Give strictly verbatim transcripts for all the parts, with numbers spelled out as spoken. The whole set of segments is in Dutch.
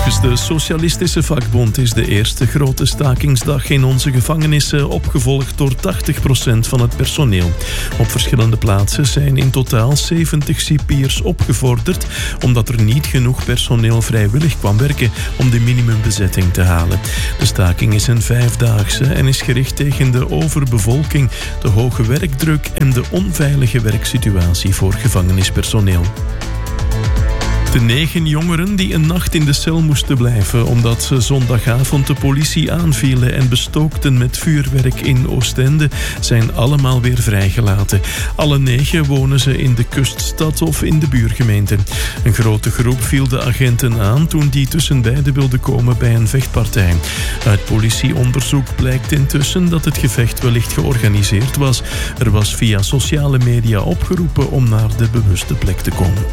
Volgens de Socialistische Vakbond is de eerste grote stakingsdag in onze gevangenissen opgevolgd door tachtig procent van het personeel. Op verschillende plaatsen zijn in totaal zeventig cipiers opgevorderd omdat er niet genoeg personeel vrijwillig kwam werken om de minimumbezetting te halen. De staking is een vijfdaagse en is gericht tegen de overbevolking, de hoge werkdruk en de onveilige werksituatie voor gevangenispersoneel. De negen jongeren die een nacht in de cel moesten blijven omdat ze zondagavond de politie aanvielen en bestookten met vuurwerk in Oostende zijn allemaal weer vrijgelaten. Alle negen wonen ze in de kuststad of in de buurgemeente. Een grote groep viel de agenten aan toen die tussen beiden wilden komen bij een vechtpartij. Uit politieonderzoek blijkt intussen dat het gevecht wellicht georganiseerd was. Er was via sociale media opgeroepen om naar de bewuste plek te komen.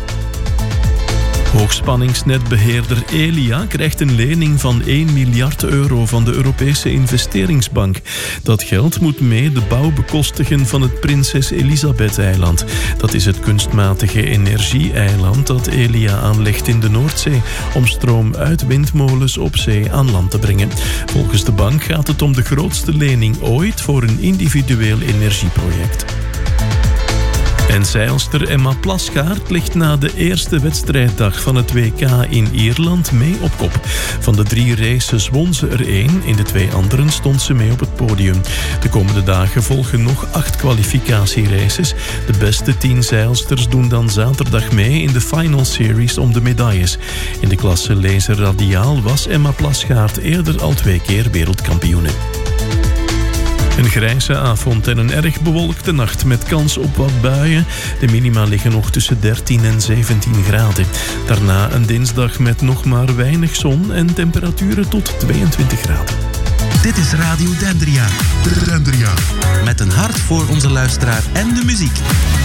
Hoogspanningsnetbeheerder Elia krijgt een lening van één miljard euro van de Europese investeringsbank. Dat geld moet mee de bouw bekostigen van het Prinses Elisabeth-eiland. Dat is het kunstmatige energie-eiland dat Elia aanlegt in de Noordzee om stroom uit windmolens op zee aan land te brengen. Volgens de bank gaat het om de grootste lening ooit voor een individueel energieproject. En zeilster Emma Plasgaard ligt na de eerste wedstrijddag van het W K in Ierland mee op kop. Van de drie races won ze er één, in de twee anderen stond ze mee op het podium. De komende dagen volgen nog acht kwalificatieraces. De beste tien zeilsters doen dan zaterdag mee in de Final Series om de medailles. In de klasse laser radiaal was Emma Plasgaard eerder al twee keer wereldkampioene. Een grijze avond en een erg bewolkte nacht met kans op wat buien. De minima liggen nog tussen dertien en zeventien graden. Daarna een dinsdag met nog maar weinig zon en temperaturen tot tweeëntwintig graden. Dit is Radio Dendria. Dendria. Met een hart voor onze luisteraar en de muziek.